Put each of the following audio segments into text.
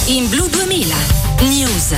In Blu 2000 News.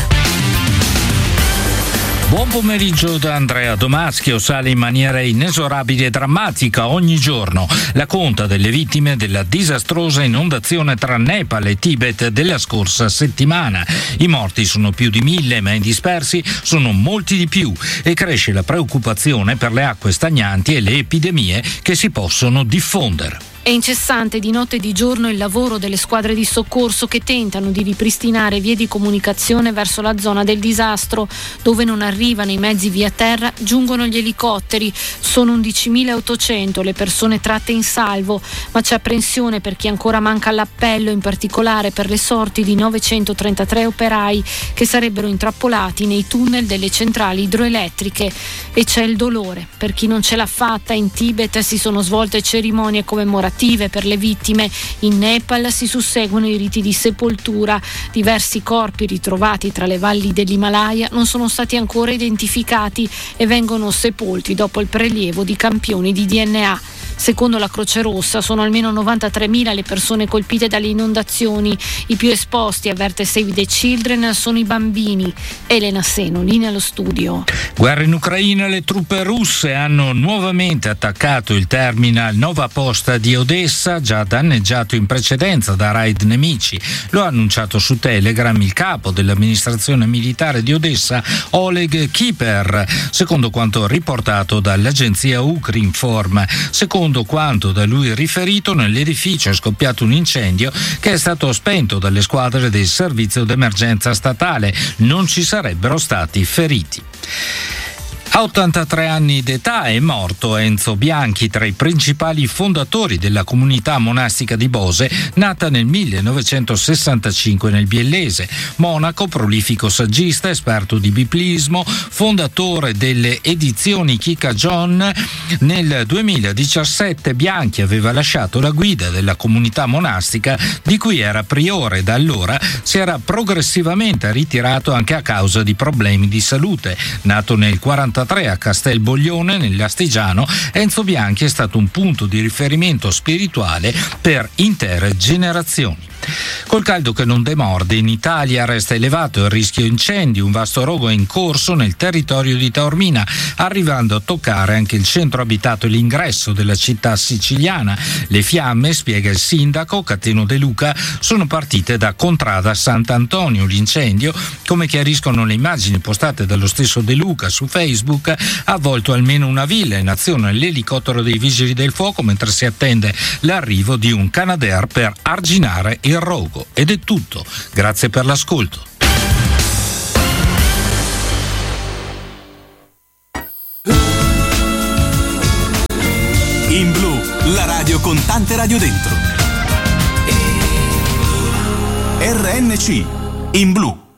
Buon pomeriggio da Andrea Domaschio. Sale in maniera inesorabile e drammatica ogni giorno la conta delle vittime della disastrosa inondazione tra Nepal e Tibet della scorsa settimana. I morti sono più di 1000, ma i dispersi sono molti di più e cresce la preoccupazione per le acque stagnanti e le epidemie che si possono diffondere. È incessante di notte e di giorno il lavoro delle squadre di soccorso che tentano di ripristinare vie di comunicazione verso la zona del disastro. Dove non arrivano i mezzi via terra, giungono gli elicotteri. Sono 11.800 le persone tratte in salvo, ma c'è apprensione per chi ancora manca all'appello, in particolare per le sorti di 933 operai che sarebbero intrappolati nei tunnel delle centrali idroelettriche. E c'è il dolore per chi non ce l'ha fatta. In Tibet si sono svolte cerimonie commemorative per le vittime. In Nepal si susseguono i riti di sepoltura. Diversi corpi ritrovati tra le valli dell'Himalaya non sono stati ancora identificati e vengono sepolti dopo il prelievo di campioni di DNA. Secondo la Croce Rossa sono almeno 93.000 le persone colpite dalle inondazioni. I più esposti, avverte Save the Children, sono i bambini. Elena Seno, linea allo studio. Guerra in Ucraina, le truppe russe hanno nuovamente attaccato il terminal Nova Posta di Odessa, già danneggiato in precedenza da raid nemici. Lo ha annunciato su Telegram il capo dell'amministrazione militare di Odessa, Oleg Kiper, secondo quanto riportato dall'agenzia Ukrinform. Secondo quanto da lui riferito, nell'edificio è scoppiato un incendio che è stato spento dalle squadre del servizio d'emergenza statale. Non ci sarebbero stati feriti. A 83 anni d'età è morto Enzo Bianchi, tra i principali fondatori della comunità monastica di Bose, nata nel 1965 nel Biellese. Monaco, prolifico saggista, esperto di biplismo, fondatore delle edizioni Kika John. Nel 2017 Bianchi aveva lasciato la guida della comunità monastica di cui era priore e da allora si era progressivamente ritirato anche a causa di problemi di salute. Nato nel 1943 a Castelboglione, nell'Astigiano, Enzo Bianchi è stato un punto di riferimento spirituale per intere generazioni. Col caldo che non demorde, in Italia resta elevato il rischio incendi. Un vasto rogo è in corso nel territorio di Taormina, arrivando a toccare anche il centro abitato e l'ingresso della città siciliana. Le fiamme, spiega il sindaco Cateno De Luca, sono partite da Contrada Sant'Antonio. L'incendio, come chiariscono le immagini postate dallo stesso De Luca su Facebook, ha avvolto almeno una villa. In azione l'elicottero dei vigili del fuoco, mentre si attende l'arrivo di un Canadair per arginare il rogo. Ed è tutto. Grazie per l'ascolto. In Blu, la radio con tante radio dentro. RNC, in Blu.